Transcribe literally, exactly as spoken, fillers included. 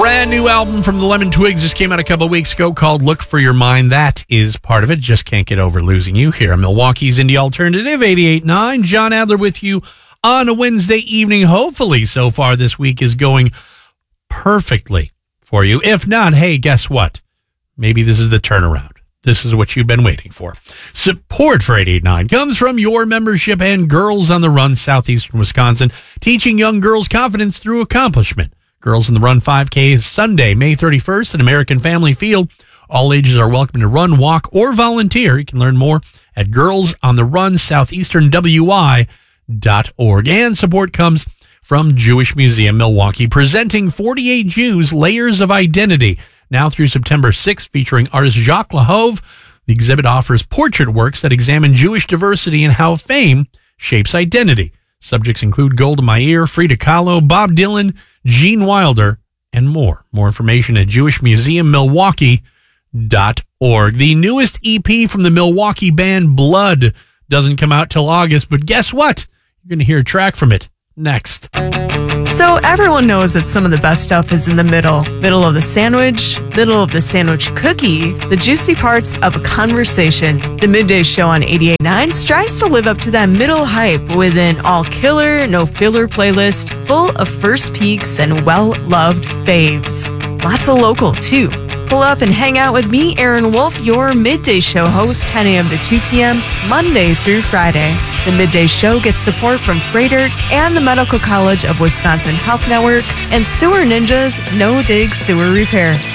Brand new album from the Lemon Twigs just came out a couple of weeks ago called Look for Your Mind. That is part of it. Just can't get over losing you here. Milwaukee's Indie Alternative, eighty-eight point nine. John Adler with you on a Wednesday evening. Hopefully, so far this week is going perfectly for you. If not, hey, guess what? Maybe this is the turnaround. This is what you've been waiting for. Support for eighty-eight point nine comes from your membership and Girls on the Run, Southeastern Wisconsin, teaching young girls confidence through accomplishment. Girls on the Run five K is Sunday, May thirty-first at American Family Field. All ages are welcome to run, walk, or volunteer. You can learn more at Girls on the Run Southeastern W I dot org. And support comes from Jewish Museum Milwaukee, presenting forty-eight Jews, Layers of Identity, now through September sixth, featuring artist Jacques Lahove. The exhibit offers portrait works that examine Jewish diversity and how fame shapes identity. Subjects include Golda Meir, Frida Kahlo, Bob Dylan, Gene Wilder, and more. More information at Jewish Museum Milwaukee dot org. The newest E P from the Milwaukee band Blood doesn't come out till August, but guess what? You're going to hear a track from it next. So everyone knows that some of the best stuff is in the middle. Middle of the sandwich, middle of the sandwich cookie, the juicy parts of a conversation. The Midday Show on eighty-eight point nine strives to live up to that middle hype with an all-killer, no-filler playlist full of first peeks and well-loved faves. Lots of local, too. Pull up and hang out with me, Aaron Wolf, your Midday Show host, ten a.m. to two p.m., Monday through Friday. The Midday Show gets support from Freighter and the Medical College of Wisconsin Health Network and Sewer Ninjas No Dig Sewer Repair.